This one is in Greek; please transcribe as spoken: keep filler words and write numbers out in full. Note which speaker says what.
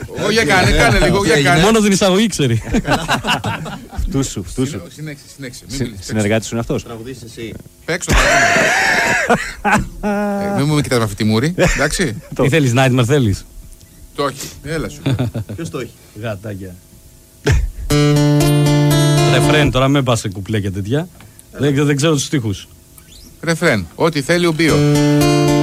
Speaker 1: Όχι, για κάνε, κάνε λίγο, για κάνε.
Speaker 2: Μόνο την εισαγωγή ξέρει. Φτούσου, φτούσου.
Speaker 1: Συνέχισε, συνέχισε.
Speaker 2: Συνεργάτης σου είναι αυτός.
Speaker 3: Τραγουδίσεις εσύ.
Speaker 1: Παίξω. Μην μου κοιτάς με αυτή τη μούρη, εντάξει.
Speaker 2: Τι θέλεις, Nightmare θέλεις?
Speaker 1: Το όχι, έλα σου.
Speaker 3: Ποιος το έχει?
Speaker 2: Γατάκια. Ρεφρέν, τώρα με πας σε κουπλέ και τέτοια. Δεν ξέρω τους στίχους.
Speaker 1: Ρεφρέν, ό,τι θέλει ο Μπίο.